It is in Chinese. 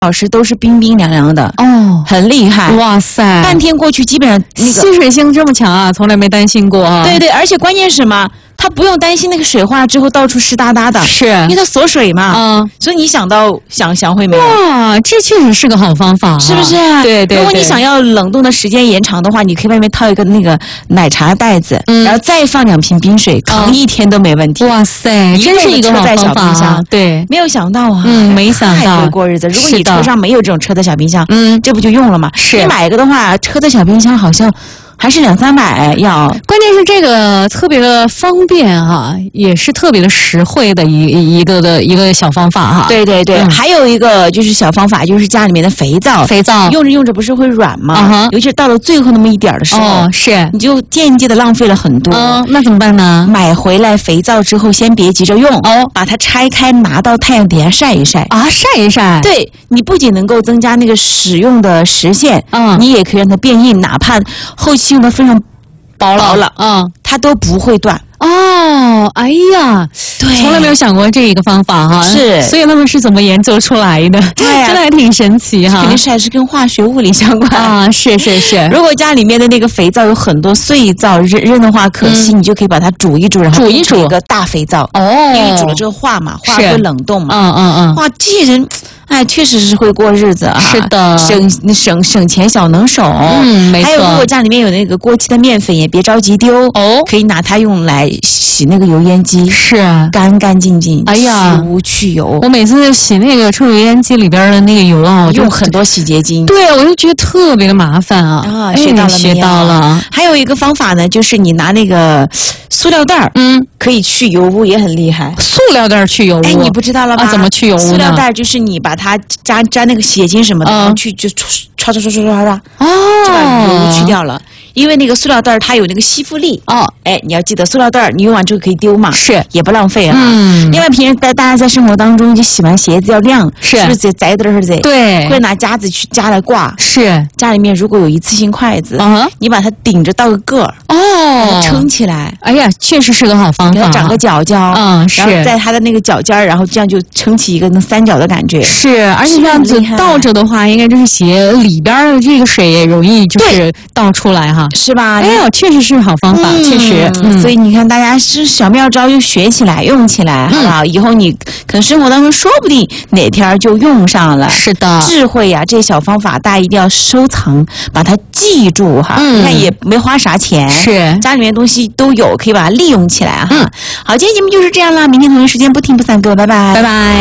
小时都是冰冰凉凉的哦， 很厉害。 哇塞， 半天过去，基本上那个吸水性这么强啊，从来没担心过啊。 对对，而且关键是什么？它不用担心那个水化之后到处湿哒哒的， 是因为它锁水嘛。所以你想会没有？ 哇，这确实是个好方法， 是不是？ 对对。 如果你想要冷冻的时间延长的话，你可以外面套一个那个奶茶袋子，然后再放2瓶冰水，扛1天都没问题。 哇塞，真是一个好方法。对， 没有想到啊， 没想到太会过日子。如果你车上没有这种车载小冰箱，这不就用了吗？ 是你买一个的话，车载小冰箱好像还是200-300要。 关键是这个特别的方便哈，也是特别的实惠的一个小方法哈。 对对对，还有一个就是小方法，就是家里面的肥皂用着用着不是会软吗？尤其是到了最后那么一点的时候， 是你就间接的浪费了很多。 那怎么办呢？ 买回来肥皂之后，先别急着用把它拆开，拿到太阳底下晒一晒啊，晒一晒。 对，你不仅能够增加那个使用的时限，你也可以让它变硬，哪怕后期用的非常薄了，它都不会断。 哎呀，对，从来没有想过这一个方法哈。 是， 所以他们是怎么研究出来的？对呀，真的还挺神奇哈。 肯定是还是跟化学物理相关啊。是。 如果家里面的那个肥皂有很多碎皂扔的话，可惜你就可以把它煮一煮，然后煮一个大肥皂。因为煮了之后化嘛，化会冷冻嘛。哇，这些人。确实是会过日子啊！ 是的， 省钱小能手。 没错。 还有，如果家里面有那个过期的面粉，也别着急丢可以拿它用来洗那个油烟机， 是干干净净， 哎呀， 去污去油。 我每次洗那个抽油烟机里边的那个油啊，我用很多洗洁精。 对，我就觉得特别的麻烦啊！学到了。 还有一个方法呢，就是你拿那个塑料袋可以去油污，也很厉害。 塑料袋去油污？ 你不知道了吧？ 怎么去油污呢？ 塑料袋就是你把它沾那个洗洁精什么的，然后去就刷，就把油污去掉了。因为那个塑料袋它有那个吸附力你要记得塑料袋你用完之后可以丢嘛， 是也不浪费啊。另外平时大家在生活当中就洗完鞋子要晾，是不是摘的儿子？ 对， 会拿夹子去夹来挂。 是家里面如果有一次性筷子，你把它顶着倒个个儿撑起来。 哎呀，确实是个好方法。 长个角角， 是， 然后在它的那个脚尖，然后这样就撑起一个那三角的感觉。 是，而且这样子倒着的话，应该就是鞋里边的这个水也容易就是倒出来哈。 是吧？ 哎呦，确实是好方法，确实。 所以你看，大家是小妙招就学起来、用起来，好不好？以后你可能生活当中说不定哪天就用上了。 是的， 智慧呀，这些小方法大家一定要收藏，把它记住哈。你看也没花啥钱， 是家里面东西都有，可以把它利用起来哈。好，今天节目就是这样啦，明天同一时间不听不散，各位拜拜， 拜拜。